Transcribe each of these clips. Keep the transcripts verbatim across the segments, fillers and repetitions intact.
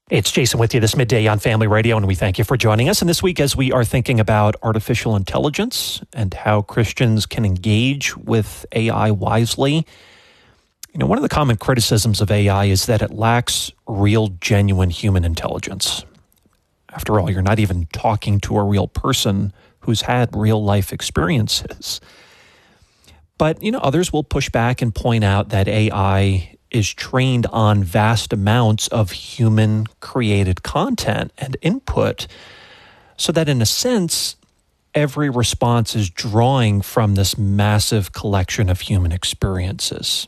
It's Jason with you this midday on Family Radio, and we thank you for joining us. And this week, as we are thinking about artificial intelligence and how Christians can engage with A I wisely, you know, one of the common criticisms of A I is that it lacks real, genuine human intelligence. After all, you're not even talking to a real person who's had real life experiences. But, you know, others will push back and point out that A I is trained on vast amounts of human-created content and input, so that in a sense, every response is drawing from this massive collection of human experiences.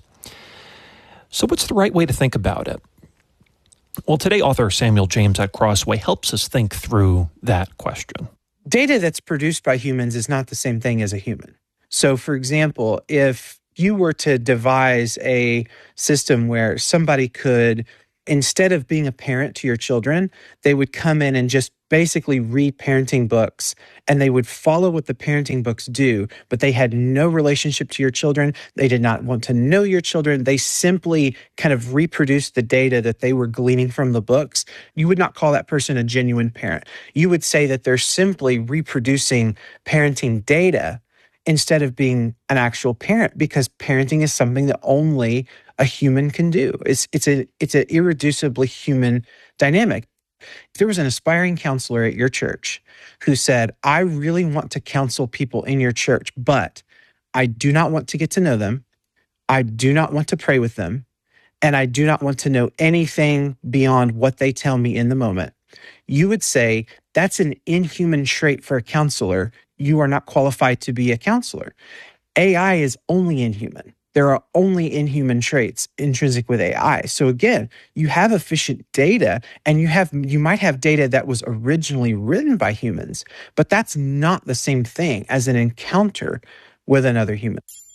So what's the right way to think about it? Well, today author Samuel James at Crossway helps us think through that question. Data that's produced by humans is not the same thing as a human. So, for example, if you were to devise a system where somebody could, instead of being a parent to your children, they would come in and just basically read parenting books, and they would follow what the parenting books do, but they had no relationship to your children. They did not want to know your children. They simply kind of reproduced the data that they were gleaning from the books. You would not call that person a genuine parent. You would say that they're simply reproducing parenting data instead of being an actual parent, because parenting is something that only a human can do. It's it's a it's an irreducibly human dynamic. If there was an aspiring counselor at your church who said, I really want to counsel people in your church, but I do not want to get to know them, I do not want to pray with them, and I do not want to know anything beyond what they tell me in the moment, you would say, that's an inhuman trait for a counselor. You are not qualified to be a counselor. A I is only inhuman. There are only inhuman traits intrinsic with A I. So again, you have efficient data, and you have you might have data that was originally written by humans, but that's not the same thing as an encounter with another human.